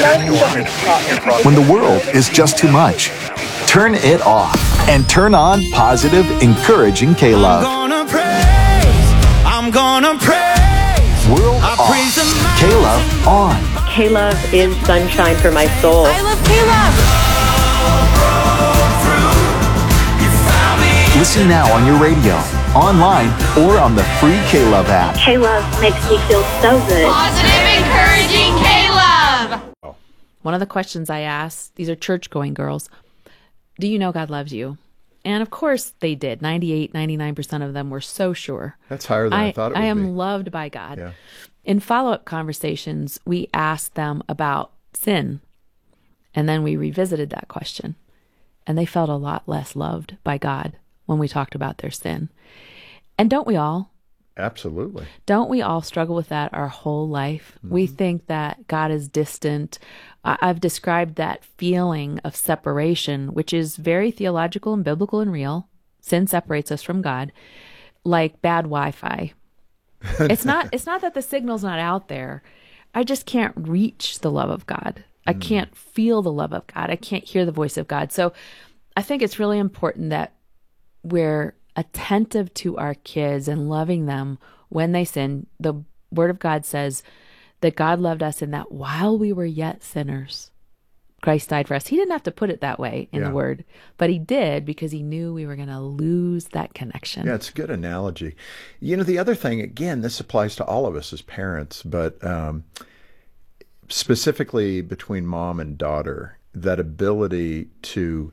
When the world is just too much, turn it off and turn on positive, encouraging K-Love. I'm gonna praise. World off, K-Love on. K-Love is sunshine for my soul. I love K-Love. Listen now on your radio, online, or on the free K-Love app. K-Love makes me feel so good. Positive, encouraging K-Love. One of the questions I asked, these are church-going girls, do you know God loves you? And of course they did. 98, 99% of them were so sure. That's higher than I thought it would be. I am loved by God. Yeah. In follow-up conversations, we asked them about sin. And then we revisited that question. And they felt a lot less loved by God when we talked about their sin. And don't we all? Absolutely. Don't we all struggle with that our whole life? Mm-hmm. We think that God is distant. I've described that feeling of separation, which is very theological and biblical and real. Sin separates us from God, like bad Wi-Fi. It's not that the signal's not out there. I just can't reach the love of God. I can't feel the love of God. I can't hear the voice of God. So I think it's really important that we're attentive to our kids and loving them when they sin. The Word of God says that God loved us and that while we were yet sinners, Christ died for us. He didn't have to put it that way in the Word, but he did because he knew we were going to lose that connection. Yeah, it's a good analogy. You know, the other thing, again, this applies to all of us as parents, but specifically between mom and daughter, that ability to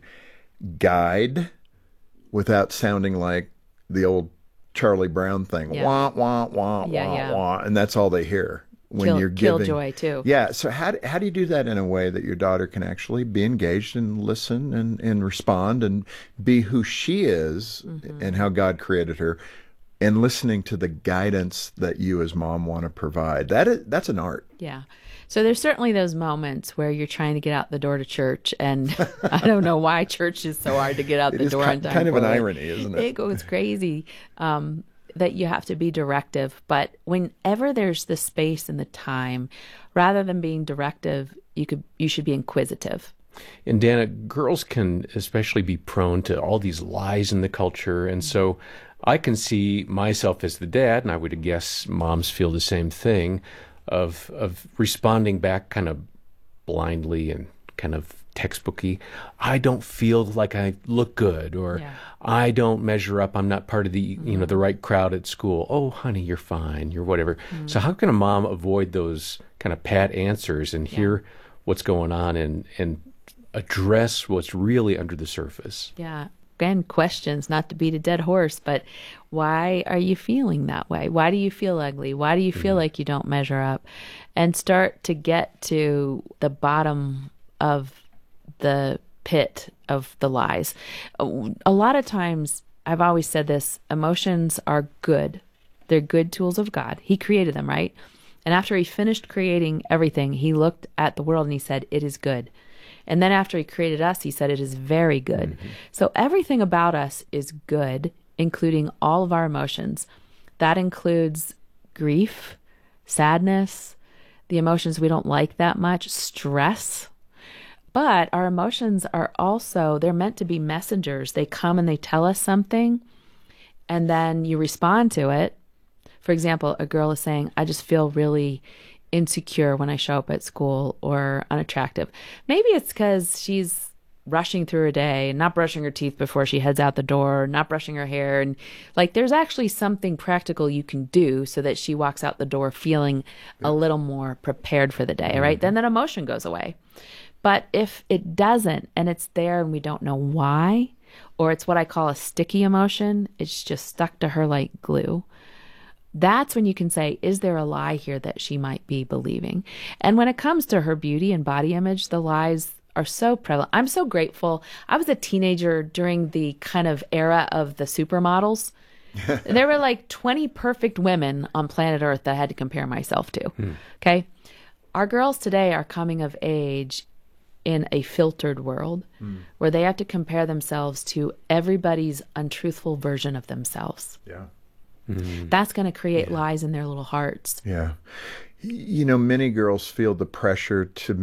guide without sounding like the old Charlie Brown thing. Wah, wah, wah, wah, wah. And that's all they hear when you're giving. Killjoy, too. Yeah. So how do you do that in a way that your daughter can actually be engaged and listen and respond and be who she is and how God created her, and listening to the guidance that you as mom want to provide? That's an art. Yeah. So there's certainly those moments where you're trying to get out the door to church, and I don't know why church is so hard to get out the door on time. Kind of an irony, isn't it? It goes crazy that you have to be directive. But whenever there's the space and the time, rather than being directive, you should be inquisitive. And Dana, girls can especially be prone to all these lies in the culture, and so I can see myself as the dad, and I would guess moms feel the same thing, of responding back kind of blindly and kind of textbooky. I don't feel like I look good, or I don't measure up. I'm not part of the the right crowd at school. Oh, honey, you're fine. You're whatever. So how can a mom avoid those kind of pat answers and hear what's going on and address what's really under the surface? Yeah. Again, questions, not to beat a dead horse, but why are you feeling that way? Why do you feel ugly? Why do you feel like you don't measure up? And start to get to the bottom of the pit of the lies. A lot of times, I've always said this, emotions are good. They're good tools of God. He created them, right? And after he finished creating everything, he looked at the world and he said, it is good. And then after he created us, he said, it is very good. So everything about us is good, including all of our emotions. That includes grief, sadness, the emotions we don't like that much, stress. But our emotions are also, they're meant to be messengers. They come and they tell us something, and then you respond to it. For example, a girl is saying, I just feel really insecure when I show up at school, or unattractive. Maybe it's because she's rushing through her day and not brushing her teeth before she heads out the door, not brushing her hair. And like, there's actually something practical you can do so that she walks out the door feeling a little more prepared for the day, right? Then that emotion goes away. But if it doesn't, and it's there and we don't know why, or it's what I call a sticky emotion, it's just stuck to her like glue, that's when you can say, is there a lie here that she might be believing? And when it comes to her beauty and body image, the lies are so prevalent. I'm so grateful. I was a teenager during the kind of era of the supermodels. There were like 20 perfect women on planet Earth that I had to compare myself to. Okay. Our girls today are coming of age in a filtered world where they have to compare themselves to everybody's untruthful version of themselves. Yeah. That's going to create lies in their little hearts. Yeah. You know, many girls feel the pressure to